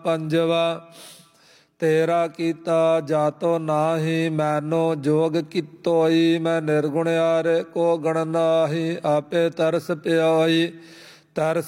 ਪੰਜਵਾ। ਤੇਰਾ ਕੀਤਾ ਜਾਤੋ ਨਾਹੀ, ਮੈਨੋ ਜੋਗ ਕੀਤੋਈ। ਮੈਂ ਨਿਰਗੁਣ ਯਾਰ ਕੋ ਗਣ ਨਾਹੀ, ਆਪੇ ਤਰਸ ਪਿਆਈ। ਤਰਸ